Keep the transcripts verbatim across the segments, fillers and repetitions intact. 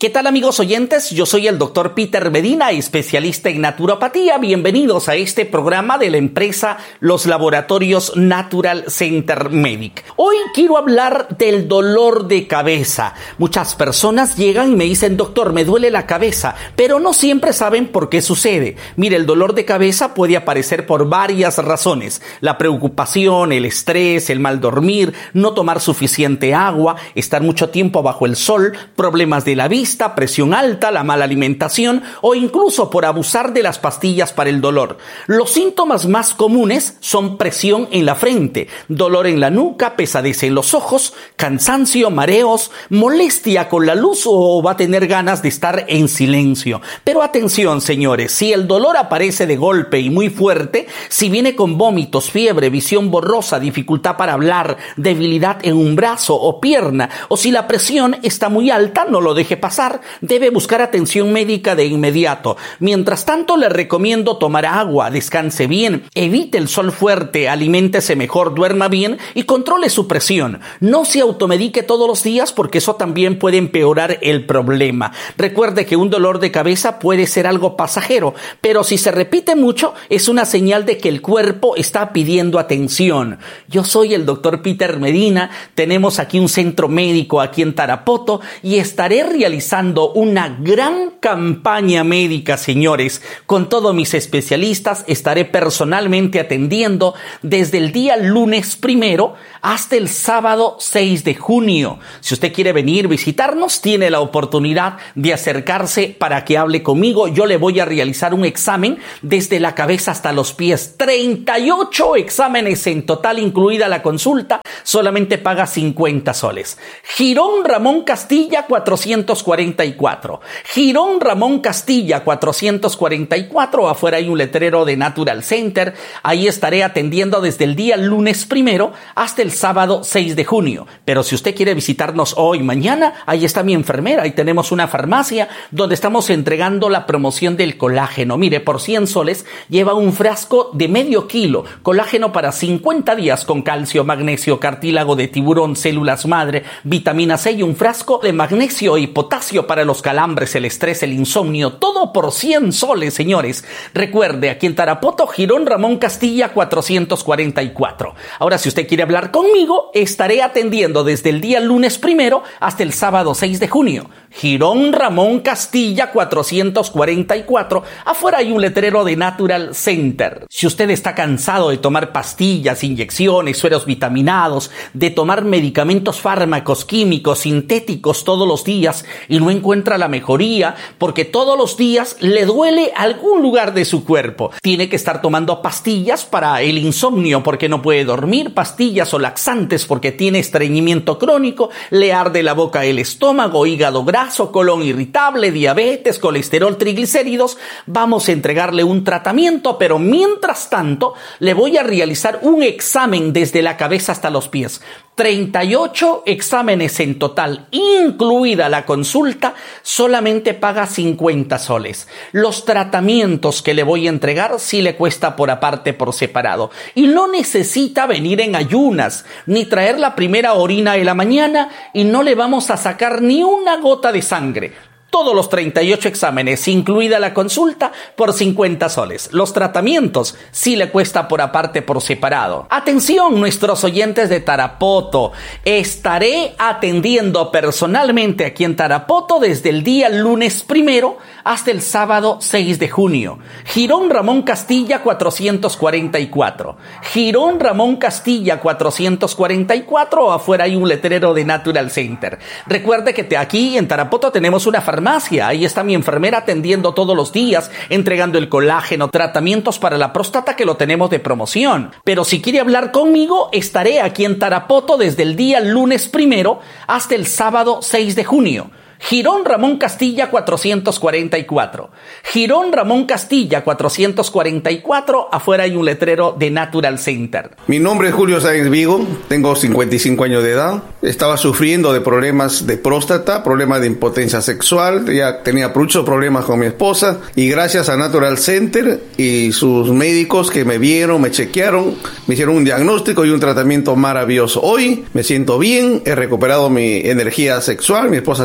¿Qué tal, amigos oyentes? Yo soy el doctor Peter Medina, especialista en naturopatía. Bienvenidos a este programa de la empresa Los Laboratorios Natural Center Medic. Hoy quiero hablar del dolor de cabeza. Muchas personas llegan y me dicen, doctor, me duele la cabeza, pero no siempre saben por qué sucede. Mire, el dolor de cabeza puede aparecer por varias razones. La preocupación, el estrés, el mal dormir, no tomar suficiente agua, estar mucho tiempo bajo el sol, problemas de la vista, presión alta, la mala alimentación o incluso por abusar de las pastillas para el dolor. Los síntomas más comunes son presión en la frente, dolor en la nuca, pesadez en los ojos, cansancio, mareos, molestia con la luz o va a tener ganas de estar en silencio. Pero atención, señores, si el dolor aparece de golpe y muy fuerte, si viene con vómitos, fiebre, visión borrosa, dificultad para hablar, debilidad en un brazo o pierna, o si la presión está muy alta, no lo deje pasar. Debe buscar atención médica de inmediato. Mientras tanto, le recomiendo tomar agua, descanse bien, evite el sol fuerte, aliméntese mejor, duerma bien y controle su presión. No se automedique todos los días porque eso también puede empeorar el problema. Recuerde que un dolor de cabeza puede ser algo pasajero, pero si se repite mucho, es una señal de que el cuerpo está pidiendo atención. Yo soy el doctor Peter Medina, tenemos aquí un centro médico aquí en Tarapoto y estaré realizando una gran campaña médica, señores. Con todos mis especialistas estaré personalmente atendiendo desde el día lunes primero hasta el sábado seis de junio. Si usted quiere venir, visitarnos, tiene la oportunidad de acercarse para que hable conmigo. Yo le voy a realizar un examen desde la cabeza hasta los pies. treinta y ocho exámenes en total, incluida la consulta. Solamente paga cincuenta soles. Girón Ramón Castilla cuatrocientos cuarenta y cuatro. Girón Ramón Castilla cuatrocientos cuarenta y cuatro. Afuera hay un letrero de Natural Center. Ahí estaré atendiendo desde el día lunes primero hasta el sábado seis de junio. Pero si usted quiere visitarnos hoy, mañana, ahí está mi enfermera. Ahí tenemos una farmacia donde estamos entregando la promoción del colágeno. Mire, por cien soles lleva un frasco de medio kilo. Colágeno para cincuenta días con calcio, magnesio, cartílago de tiburón, células madre, vitamina C y un frasco de magnesio y potasio para los calambres, el estrés, el insomnio. Todo por cien soles, señores. Recuerde, aquí en Tarapoto, Girón Ramón Castilla cuatrocientos cuarenta y cuatro. Ahora, si usted quiere hablar conmigo, estaré atendiendo desde el día lunes primero hasta el sábado seis de junio. Girón Ramón Castilla cuatrocientos cuarenta y cuatro. Afuera hay un letrero de Natural Center. Si usted está cansado de tomar pastillas, inyecciones, sueros vitaminados, de tomar medicamentos, fármacos, químicos, sintéticos todos los días y no encuentra la mejoría porque todos los días le duele algún lugar de su cuerpo, tiene que estar tomando pastillas para el insomnio porque no puede dormir, pastillas o laxantes porque tiene estreñimiento crónico, le arde la boca, el estómago, hígado graso, colon irritable, diabetes, colesterol, triglicéridos, vamos a entregarle un tratamiento, pero mientras tanto le voy a realizar un examen desde la cabeza hasta los pies. treinta y ocho exámenes en total, incluida la consulta, solamente paga cincuenta soles. Los tratamientos que le voy a entregar sí le cuesta por aparte, por separado. Y no necesita venir en ayunas, ni traer la primera orina de la mañana y no le vamos a sacar ni una gota de sangre. Todos los treinta y ocho exámenes, incluida la consulta, por cincuenta soles. Los tratamientos sí le cuesta por aparte, por separado. Atención, nuestros oyentes de Tarapoto. Estaré atendiendo personalmente aquí en Tarapoto desde el día lunes primero hasta el sábado seis de junio. Girón Ramón Castilla cuatrocientos cuarenta y cuatro. Girón Ramón Castilla cuatrocientos cuarenta y cuatro. Afuera hay un letrero de Natural Center. Recuerde que aquí en Tarapoto tenemos una farmacia. Ahí está mi enfermera atendiendo todos los días, entregando el colágeno, tratamientos para la próstata que lo tenemos de promoción. Pero si quiere hablar conmigo, estaré aquí en Tarapoto desde el día lunes primero hasta el sábado seis de junio. Girón Ramón Castilla cuatrocientos cuarenta y cuatro. Girón Ramón Castilla cuatrocientos cuarenta y cuatro. Afuera hay un letrero de Natural Center. Mi nombre es Julio Sáenz Vigo, tengo cincuenta y cinco años de edad. Estaba sufriendo de problemas de próstata, problemas de impotencia sexual. Ya tenía muchos problemas con mi esposa. Y gracias a Natural Center y sus médicos que me vieron, me chequearon, me hicieron un diagnóstico y un tratamiento maravilloso. Hoy me siento bien, he recuperado mi energía sexual, mi esposa está feliz.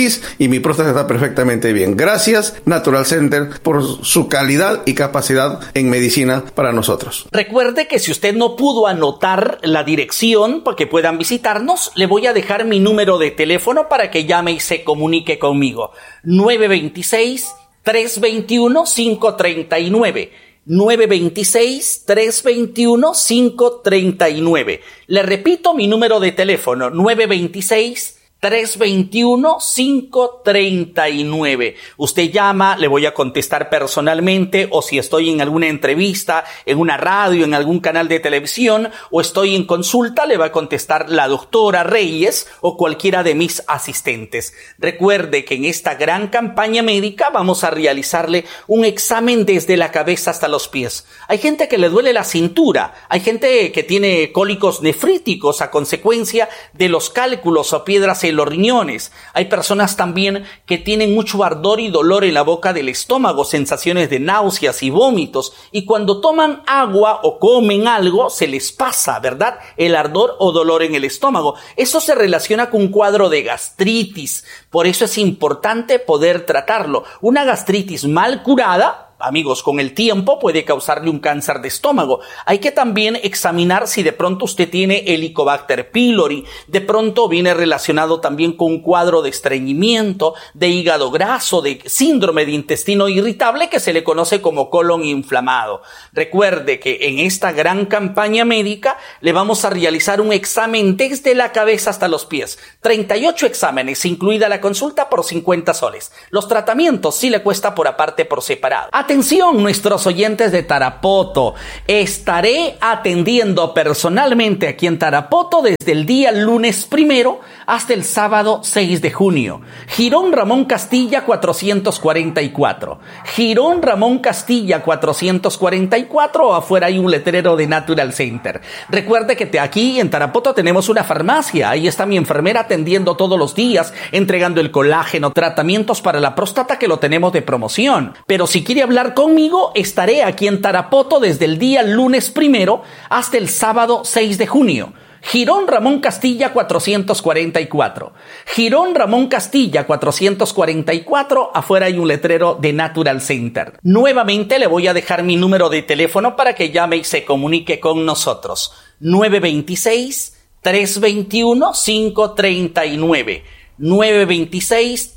feliz y mi próstata está perfectamente bien. Gracias, Natural Center, por su calidad y capacidad en medicina para nosotros. Recuerde que si usted no pudo anotar la dirección para que puedan visitarnos, le voy a dejar mi número de teléfono para que llame y se comunique conmigo. nueve dos seis, tres dos uno, cinco tres nueve. nueve dos seis, tres dos uno, cinco tres nueve. Le repito mi número de teléfono, nueve dos seis, tres dos uno, cinco tres nueve. Usted llama, le voy a contestar personalmente, o si estoy en alguna entrevista, en una radio, en algún canal de televisión, o estoy en consulta, le va a contestar la doctora Reyes o cualquiera de mis asistentes. Recuerde que en esta gran campaña médica vamos a realizarle un examen desde la cabeza hasta los pies. Hay gente que le duele la cintura, hay gente que tiene cólicos nefríticos a consecuencia de los cálculos o piedras en los riñones. Hay personas también que tienen mucho ardor y dolor en la boca del estómago, sensaciones de náuseas y vómitos, y cuando toman agua o comen algo se les pasa, ¿verdad?, el ardor o dolor en el estómago. Eso se relaciona con un cuadro de gastritis. Por eso es importante poder tratarlo. Una gastritis mal curada, amigos, con el tiempo puede causarle un cáncer de estómago. Hay que también examinar si de pronto usted tiene Helicobacter pylori, de pronto viene relacionado también con un cuadro de estreñimiento, de hígado graso, de síndrome de intestino irritable que se le conoce como colon inflamado. Recuerde que en esta gran campaña médica le vamos a realizar un examen desde la cabeza hasta los pies. treinta y ocho exámenes, incluida la consulta, por cincuenta soles. Los tratamientos sí le cuesta por aparte, por separado. Atención, nuestros oyentes de Tarapoto, estaré atendiendo personalmente aquí en Tarapoto desde el día lunes primero hasta el sábado seis de junio. Girón Ramón Castilla cuatrocientos cuarenta y cuatro. Girón Ramón Castilla cuatrocientos cuarenta y cuatro, afuera hay un letrero de Natural Center. Recuerde que te, aquí en Tarapoto tenemos una farmacia, ahí está mi enfermera atendiendo todos los días, entregando el colágeno, tratamientos para la próstata que lo tenemos de promoción. Pero si quiere hablar conmigo, estaré aquí en Tarapoto desde el día lunes primero hasta el sábado seis de junio. Girón Ramón Castilla cuatrocientos cuarenta y cuatro. Girón Ramón Castilla cuatrocientos cuarenta y cuatro, afuera hay un letrero de Natural Center. Nuevamente le voy a dejar mi número de teléfono para que llame y se comunique con nosotros. nueve dos seis, tres dos uno, cinco tres nueve. nueve dos seis,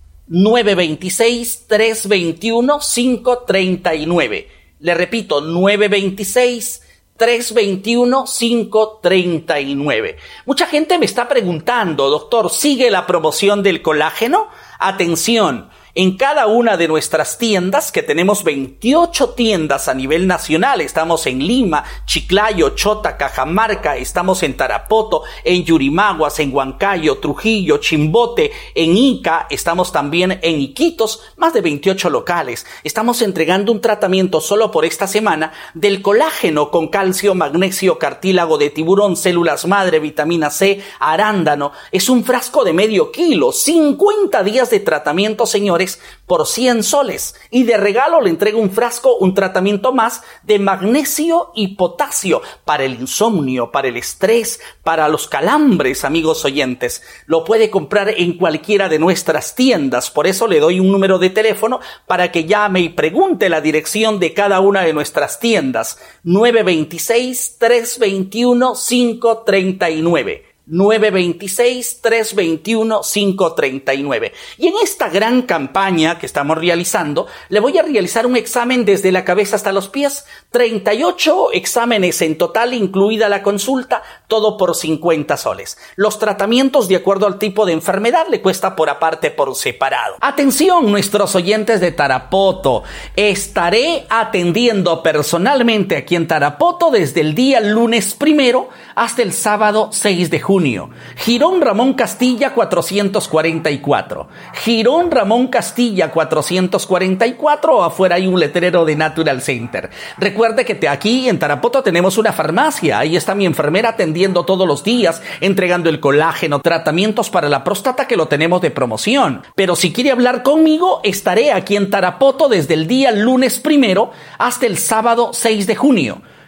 nueve dos seis, tres dos uno, cinco tres nueve. Le repito, nueve dos seis, tres dos uno, cinco tres nueve. Mucha gente me está preguntando, doctor, ¿sigue la promoción del colágeno? Atención, en cada una de nuestras tiendas, que tenemos veintiocho tiendas a nivel nacional, estamos en Lima, Chiclayo, Chota, Cajamarca, estamos en Tarapoto, en Yurimaguas, en Huancayo, Trujillo, Chimbote, en Ica, estamos también en Iquitos, más de veintiocho locales. Estamos entregando un tratamiento solo por esta semana del colágeno con calcio, magnesio, cartílago de tiburón, células madre, vitamina C, arándano. Es un frasco de medio kilo, cincuenta días de tratamiento, señores, por cien soles, y de regalo le entrego un frasco, un tratamiento más de magnesio y potasio para el insomnio, para el estrés, para los calambres, amigos oyentes. Lo puede comprar en cualquiera de nuestras tiendas, por eso le doy un número de teléfono para que llame y pregunte la dirección de cada una de nuestras tiendas. nueve dos seis, tres dos uno, cinco tres nueve. nueve dos seis, tres dos uno, cinco tres nueve. Y en esta gran campaña que estamos realizando, le voy a realizar un examen desde la cabeza hasta los pies, treinta y ocho exámenes en total, incluida la consulta, todo por cincuenta soles. Los tratamientos, de acuerdo al tipo de enfermedad, le cuesta por aparte, por separado. Atención, nuestros oyentes de Tarapoto, estaré atendiendo personalmente aquí en Tarapoto desde el día lunes primero hasta el sábado seis de junio. Girón Ramón Castilla cuatrocientos cuarenta y cuatro. Girón Ramón Castilla cuatrocientos cuarenta y cuatro, afuera hay un letrero de Natural Center. Recuerde que te, aquí en Tarapoto tenemos una farmacia, ahí está mi enfermera atendiendo todos los días, entregando el colágeno, tratamientos para la próstata que lo tenemos de promoción. Pero si quiere hablar conmigo, estaré aquí en Tarapoto desde el día lunes primero hasta el sábado seis de junio.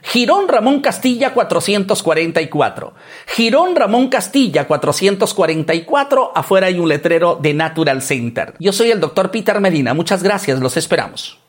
Girón Ramón Castilla cuatrocientos cuarenta y cuatro. Girón Ramón Castilla cuatrocientos cuarenta y cuatro, afuera hay un letrero de Natural Center. Yo soy el doctor Peter Medina, muchas gracias, los esperamos.